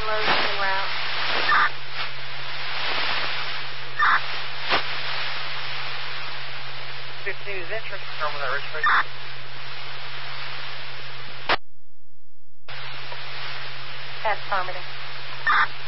loads en route. 15 is entrance. Confirm with that registration. Affirmative.